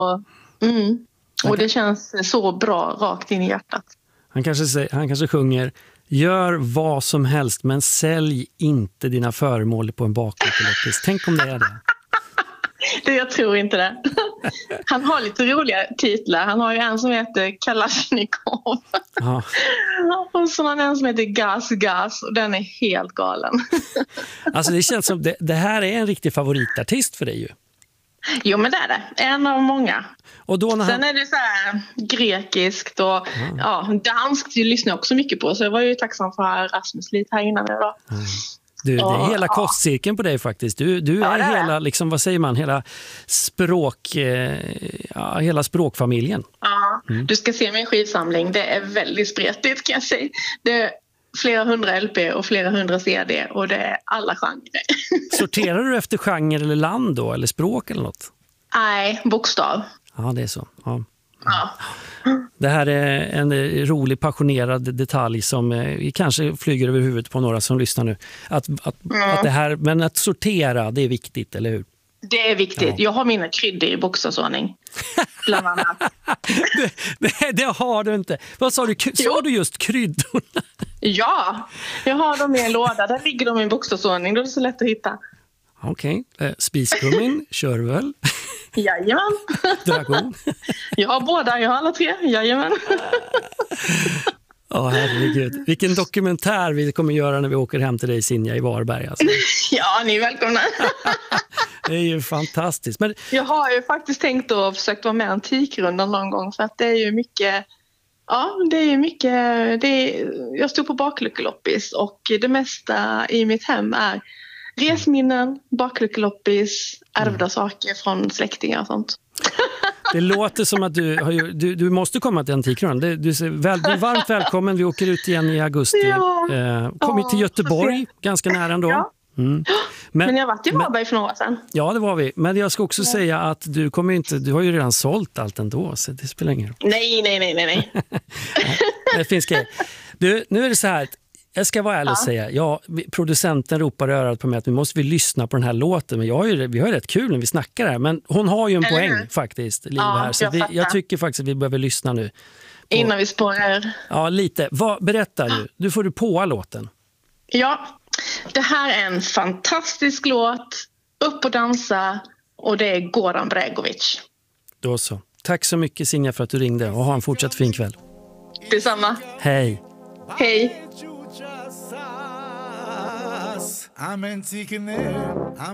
Och det känns så bra rakt in i hjärtat. Han kanske sjunger: gör vad som helst men sälj inte dina föremål på en bakluckeloppis. Tänk om det är det. Jag tror inte det. Han har lite roliga titlar. Han har ju en som heter Kalashnikov. Ja. Och så har han en som heter Gas. Och den är helt galen. Alltså det känns som det här är en riktig favoritartist för dig ju. Jo, men det är det. En av många. Och då när Sen är det så här grekiskt och danskt lyssnar jag också mycket på. Så jag var ju tacksam för Rasmus lite här innan idag. Du, det är hela kostcirkeln på dig faktiskt. Du är hela, liksom, vad säger man, hela hela språkfamiljen. Ja, du ska se min skivsamling. Det är väldigt spretigt, kan jag säga. Det är flera hundra LP och flera hundra CD och det är alla genrer. Sorterar du efter genre eller land då, eller språk eller något? Nej, bokstav. Ja, det är så. Ja. Ja. Det här är en rolig, passionerad detalj som kanske flyger över huvudet på några som lyssnar nu. Att det här, men att sortera, det är viktigt, eller hur? Det är viktigt. Ja. Jag har mina kryddor i bokstavsordning. Bland annat. det har du inte. Vad sa du? Sa du just kryddorna? Ja, jag har dem i en låda. Där ligger de i en bokstavsordning. Då är det så lätt att hitta. Okej. Spiskummin, kör väl? Jajamän. Dragon. Jag har båda, jag har alla tre. Jajamän. Herregud. Vilken dokumentär vi kommer göra när vi åker hem till dig, Sinja, i Varberg. Alltså. Ja, ni är välkomna. Det är ju fantastiskt. Men jag har ju faktiskt tänkt att försökt vara med i Antikrundan någon gång. För att det är ju mycket... Ja, det är ju mycket... jag stod på bakluckeloppis och det mesta i mitt hem är resminnen, bakluckeloppis, ärvda saker från släktingar och sånt. Det låter som att du måste komma till Antikrundan. Du är varmt välkommen. Vi åker ut igen i augusti. Ja. Kom till Göteborg, ganska nära ändå. Ja. Men jag har varit i Varberg för några år sedan. Ja, det var vi. Men jag ska också säga att du har ju redan sålt allt ändå, så det spelar ingen roll. Nej. Det finns grejer. Du, nu är det så här. Jag ska vara ärlig och säga, producenten ropar örat på mig att vi måste lyssna på den här låten. Men vi har rätt kul när vi snackar här. Men hon har ju en poäng faktiskt, Liv, här. Så jag tycker faktiskt att vi behöver lyssna nu. Innan vi spårar. Ja, lite. Berätta nu. Du får på låten. Ja, det här är en fantastisk låt. Upp och dansa. Och det är Goran Bregovic. Då så. Tack så mycket, Sinja, för att du ringde. Och ha en fortsatt fin kväll. Detsamma. Hej. Hej. I'm